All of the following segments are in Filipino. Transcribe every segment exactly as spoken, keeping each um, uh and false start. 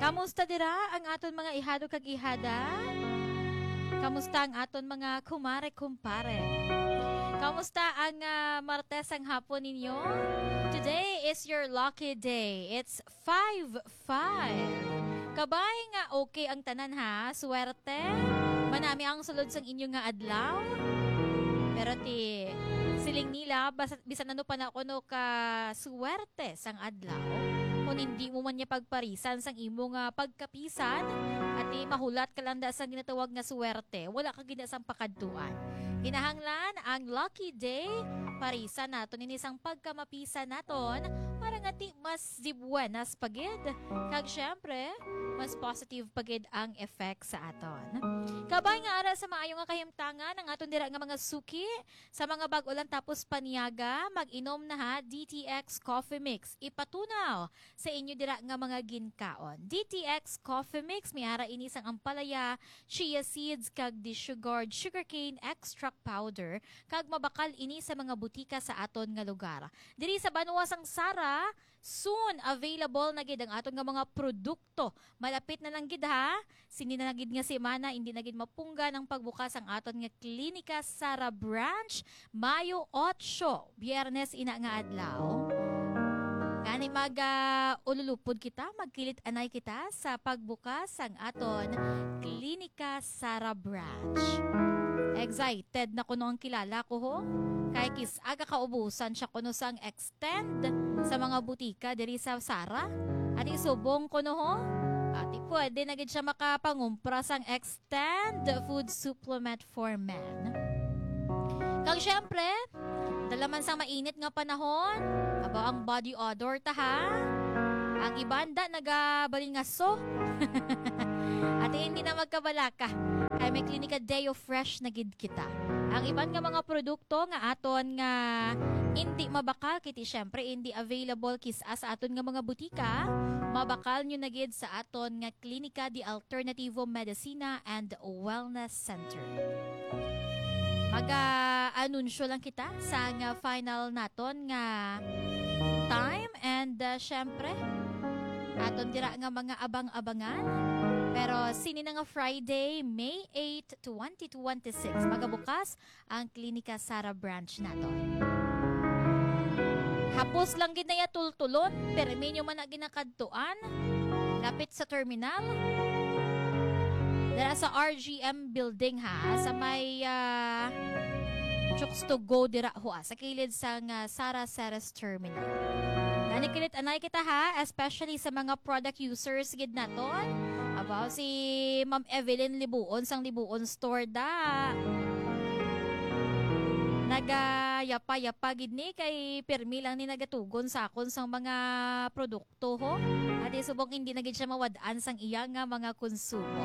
Kamusta dira ang aton mga ihado kag ihada? Kamusta ang aton mga kumare kumpare? Kamusta ang uh, Martes ang hapon ninyo? Today is your lucky day. It's five five. Kabay nga okay ang tanan ha? Swerte? Manami ang sulod sang inyo nga adlaw? Pero ti siling nila basta bisan ano pa na kuno ka swerte sang adlaw. Kung hindi mo man niya pagparisan sang imo nga pagkapisan at di mahulat ka lang da sang ginatawag nga swerte, wala ka gina sang pakadtuan. Kinahanglan ang lucky day parisan naton ini sang pagkamapisan naton para nga ti mas dibuenas pagid. Kag syempre, mas positive pagid ang effect sa aton. Kabay nga ara sa maayo nga kahimtangan ang aton dira nga mga suki sa mga bag-o lang tapos paniaga, mag-inom na ha D T X Coffee Mix. Ipatunaw sa inyo dira nga mga ginkaon. D T X Coffee Mix may ara ini sang ampalaya, chia seeds kag disugard sugarcane extract powder kag mabakal ini sa mga butika sa aton nga lugar. Diri sa Banwa sang Sara, soon available na gid ang aton nga mga produkto. Malapit na lang gid ha. Sini na gid nga semana hindi na gid mapungga ng pagbukas ang aton nga Klinika Sara branch Mayo eight, Biyernes ina nga adlaw. Kani mag uh, ululupod kita, magkilit anay kita sa pagbukas ang aton Klinika Sara branch. Excited na kuno ang kilala ko ho. Kay kis aga kaubusan siya kuno sang extend sa mga butika diri sa Sara. At isubong kuno ho. At pwede na gid siya makapangumpra sang extend food supplement for men. Kag syempre, dalaman sa mainit nga panahon, aba ang body odor ta ha. Ang ibanda nagabalin nga so. At hindi na magkabalaka. Kay may Klinika Deo Fresh na gid kita. Ang iban nga mga produkto nga aton nga hindi mabakal kiti syempre hindi available kisa sa aton nga mga butika, mabakal nyo na gid sa aton nga Klinika di Alternativo Medicina and Wellness Center. Mag-anunsyo lang kita sa nga final naton nga time and uh, syempre aton dira nga mga abang-abangan. Pero sini na nga Friday, May eighth, twenty twenty-six, magabukas ang Klinika Sara branch naton. Hapos lang gid na ya tultulon, pero minyo man na ginakadtuan, lapit sa terminal. Dara sa R G M building ha, sa may uh, Chooks to go dira ho sa kilid sa uh, Sara Ceres Terminal. Nanikilit anay kita ha, especially sa mga product users gid naton. Abaw si Ma'am Evelyn Libuon sang Libuon Store da. Nagayapa-yapa gid ni kay permi lang ni nagatugon sa akon sang mga produkto ho. At isubong hindi na gid siya mawadaan sang iya nga mga konsumo.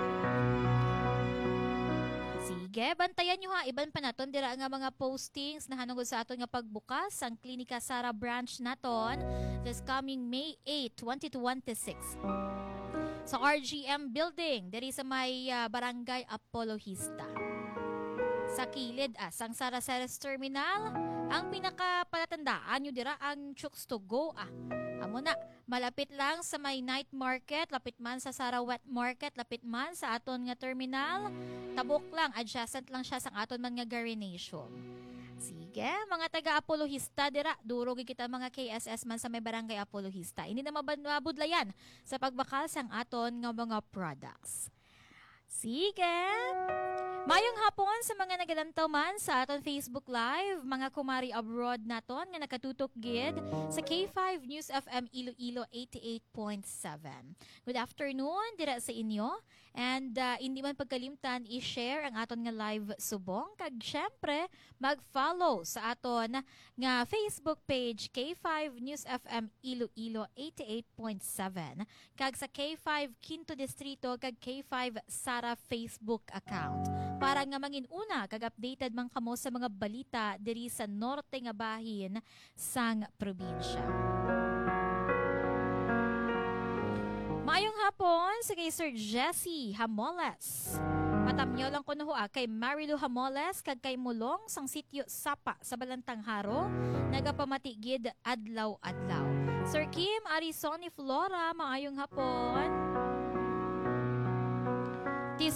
Sige, bantayan nyo ha. Iban pa naton dira nga mga postings na hanungod sa aton nga pagbukas ang Klinika Sara branch naton this coming May eighth, twenty twenty-six. Sa R G M building, diri sa may uh, Barangay Apollohista. Sa kilid ah, sang Sara Ceres Terminal, ang pinakapalatandaan nyo dira ang Chooks to go ah. Amo na, malapit lang sa may night market, lapit man sa Sara Wet Market, lapit man sa aton nga terminal, tabok lang, adjacent lang siya sa aton man nga Garination. Sige, mga taga-Apollohista dira, durog kita mga K S S man sa may Barangay Apollohista. Hindi na mabudlayan sa pagbakal sang aton nga mga products. Sige. Mayong hapon sa mga nagalantaw man sa aton Facebook Live, mga kumari abroad naton nga nakatutok gid sa K five News F M Iloilo eighty-eight point seven. Good afternoon dira sa inyo. And uh, hindi man pagkalimtan i-share ang aton nga live subong kag syempre mag-follow sa aton nga Facebook page K five News F M Iloilo eighty-eight point seven kag sa K five Quinto Distrito kag K five Sara Facebook account para nga mangin-una kag updated man kamo sa mga balita diri sa norte nga bahin sang probinsya. Maayong hapon sa kay Sir Jesse Hamoles. Patamyo lang ko na ho ah, kay Marilu Hamoles kag kay Mulong sang sitio Sapa sa Balantang Haro nagapamatigid adlaw-adlaw. Sir Kim Arizoni Flora, maayong hapon.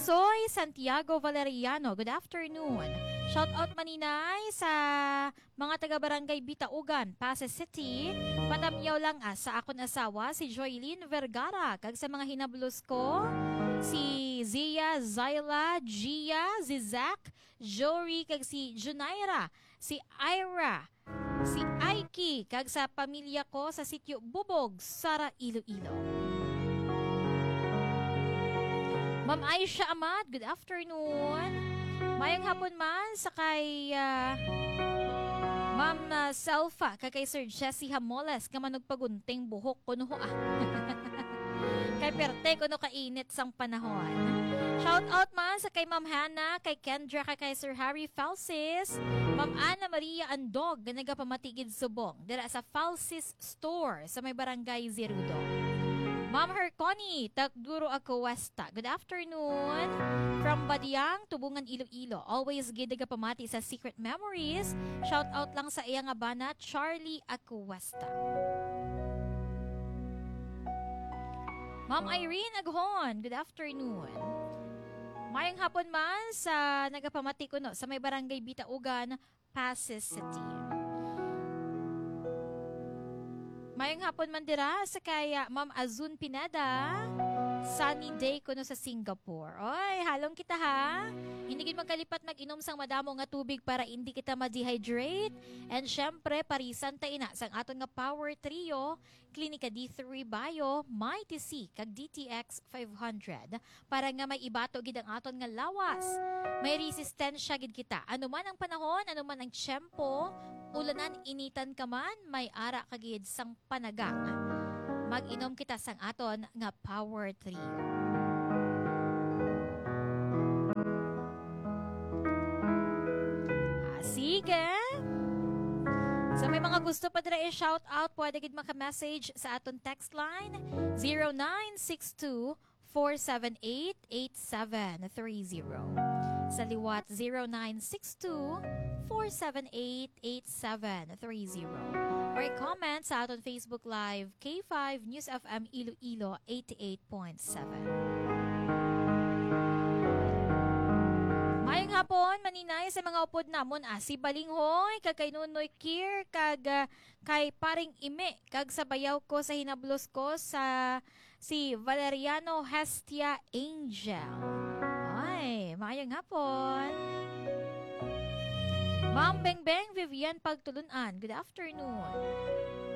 Soy Santiago Valeriano, good afternoon. Shout out maninay sa mga taga-barangay Bitaugan, Pasay City. Patamyaw lang ah, sa akon asawa, si Joylene Vergara. Kag sa mga hinablos ko, si Zia, Zyla, Gia, Zizak, Jory, kag si Junaira, si Ira, si Aiki, kag sa pamilya ko sa sitio Bubog, Sara, Iloilo. Ma'am Aisha Amad, good afternoon. Mayang hapon man sa kay uh, Ma'am uh, Selfa, kay Sir Jesse Hamoles, kamanog pagunting buhok kuno ah. Kay perte kuno kainit sang panahon. Shout out man sa kay Ma'am Hannah, kay Kendra, kay Sir Harry Falsis, Ma'am Ana Maria Andog, nagapamatigid subong dira sa Falsis Store sa may barangay Zerudo. Ma'am Herconi, Tagduro ako Westa. Good afternoon. From Badiang, Tubungan, Iloilo. Always gidaga pamati sa Secret Memories. Shout out lang sa iyang abana, Charlie Acuesta. Ma'am Irene Aghon, good afternoon. Mayang hapon man sa nagapamati ko no, sa may barangay Bitaugan, Pasay City. Mayang hapon man dira sa kaya Ma'am Azun Pinada. Sunny day ko no sa Singapore. Oy, halong kita ha. Hindi gid magkalipat mag-inom sang madamo nga tubig para hindi kita ma-dehydrate. And syempre, parisan ta ina sang aton nga Power Trio, Clinica D three Bio, Mighty C, kag D T X five hundred para nga may ibato gid ang aton nga lawas. May resistensya gid kita. Ano man ang panahon, ano man ang tiyempo, ulanan, initan ka man, may ara kagid sang panagang. Mag-inom kita sang aton nga Power Trio. Ah, sige. So may mga gusto pa dira i-shout out, pwede gid maka-message sa aton text line zero nine six two, four seven eight, eight seven three zero. Sa liwat zero nine six two, four seven eight, eight seven three zero. Or comment sa aton Facebook Live K five News F M Iloilo eighty-eight point seven. Mayang hapon, maninay sa mga upod namon ah, si Balinghoy, kag kay Nunoy Kier, kag uh, kay Paring Ime, kag sa bayaw ko sa hinablos ko sa si Valeriano Hestia Angel. Ay, mayang hapon. Ma'am Bengbeng Vivian Pagtulunan, good afternoon.